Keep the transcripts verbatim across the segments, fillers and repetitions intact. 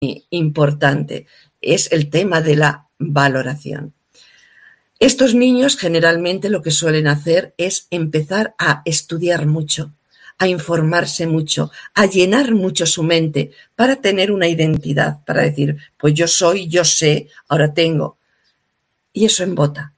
importante, es el tema de la valoración. Estos niños generalmente lo que suelen hacer es empezar a estudiar mucho, a informarse mucho, a llenar mucho su mente para tener una identidad, para decir, pues yo soy, yo sé, ahora tengo. Y eso embota.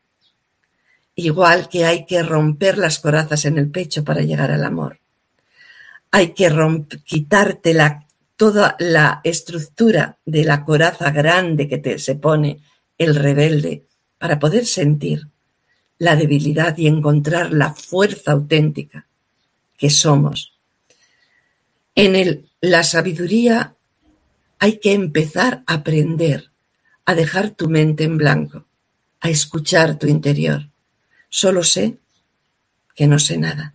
Igual que hay que romper las corazas en el pecho para llegar al amor. Hay que romp- quitarte la, toda la estructura de la coraza grande que te, se pone el rebelde para poder sentir la debilidad y encontrar la fuerza auténtica que somos. En el, la sabiduría hay que empezar a aprender, a dejar tu mente en blanco, a escuchar tu interior. Solo sé que no sé nada.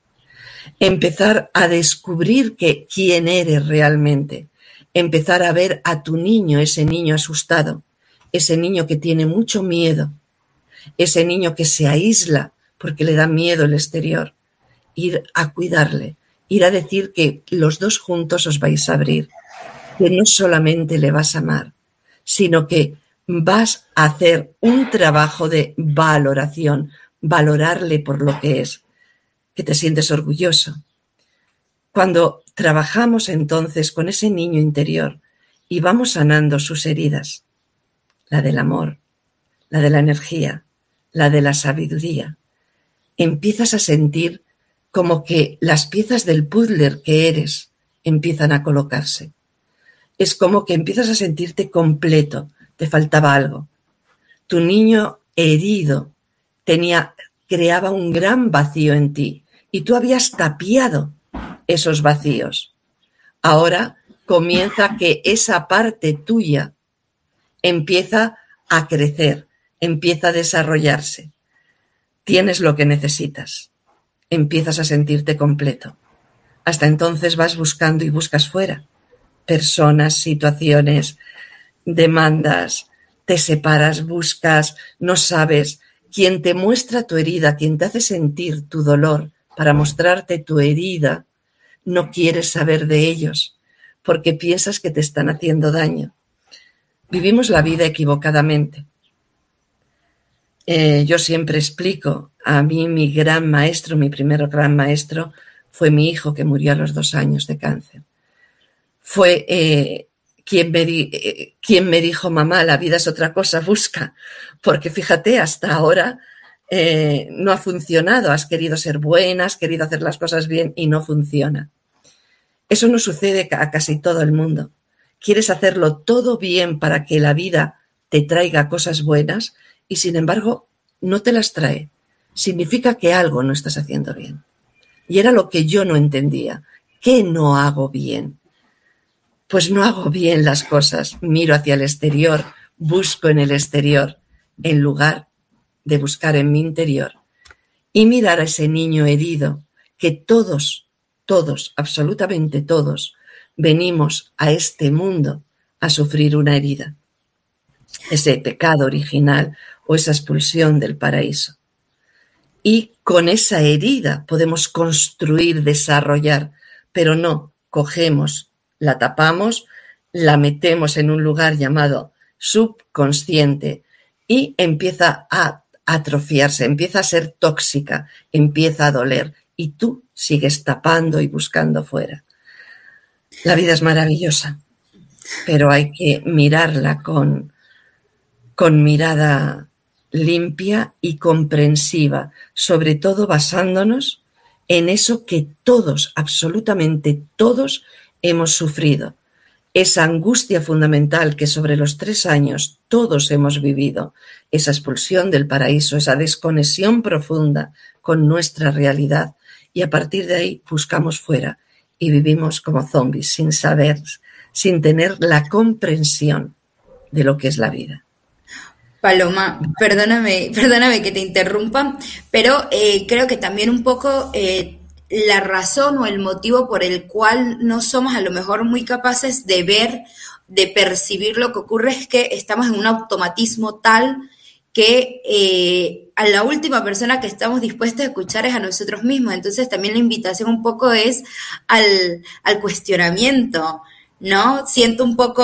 Empezar a descubrir que quién eres realmente. Empezar a ver a tu niño, ese niño asustado, ese niño que tiene mucho miedo, ese niño que se aísla porque le da miedo el exterior. Ir a cuidarle, ir a decir que los dos juntos os vais a abrir, que no solamente le vas a amar, sino que vas a hacer un trabajo de valoración, valorarle por lo que es, que te sientes orgulloso. Cuando trabajamos entonces con ese niño interior y vamos sanando sus heridas, la del amor, la de la energía, la de la sabiduría, empiezas a sentir como que las piezas del puzzle que eres empiezan a colocarse. Es como que empiezas a sentirte completo, te faltaba algo. Tu niño herido tenía, creaba un gran vacío en ti y tú habías tapiado esos vacíos. Ahora comienza que esa parte tuya empieza a crecer, empieza a desarrollarse. Tienes lo que necesitas. Empiezas a sentirte completo. Hasta entonces vas buscando y buscas fuera. Personas, situaciones, demandas, te separas, buscas, no sabes. Quien te muestra tu herida, quien te hace sentir tu dolor para mostrarte tu herida, no quieres saber de ellos porque piensas que te están haciendo daño. Vivimos la vida equivocadamente. Eh, yo siempre explico, a mí mi gran maestro, mi primer gran maestro, fue mi hijo que murió a los dos años de cáncer. Fue eh, quien, me di, eh, quien me dijo, mamá, la vida es otra cosa, busca. Porque fíjate, hasta ahora eh, no ha funcionado. Has querido ser buena, has querido hacer las cosas bien y no funciona. Eso no sucede a casi todo el mundo. Quieres hacerlo todo bien para que la vida te traiga cosas buenas y sin embargo no te las trae. Significa que algo no estás haciendo bien. Y era lo que yo no entendía. ¿Qué no hago bien? Pues no hago bien las cosas. Miro hacia el exterior, busco en el exterior, en lugar de buscar en mi interior. Y mirar a ese niño herido que todos, todos, absolutamente todos, venimos a este mundo a sufrir una herida. Ese pecado original o esa expulsión del paraíso. Y con esa herida podemos construir, desarrollar, pero no, cogemos, la tapamos, la metemos en un lugar llamado subconsciente y empieza a atrofiarse, empieza a ser tóxica, empieza a doler y tú sigues tapando y buscando fuera. La vida es maravillosa, pero hay que mirarla con, con mirada limpia y comprensiva, sobre todo basándonos en eso que todos, absolutamente todos, hemos sufrido. Esa angustia fundamental que sobre los tres años todos hemos vivido, esa expulsión del paraíso, esa desconexión profunda con nuestra realidad, y a partir de ahí buscamos fuera y vivimos como zombies, sin saber, sin tener la comprensión de lo que es la vida. Paloma, perdóname, perdóname que te interrumpa, pero eh, creo que también un poco eh, la razón o el motivo por el cual no somos a lo mejor muy capaces de ver, de percibir lo que ocurre es que estamos en un automatismo tal que eh, a la última persona que estamos dispuestos a escuchar es a nosotros mismos. Entonces también la invitación un poco es al, al cuestionamiento. ¿no? Siento un poco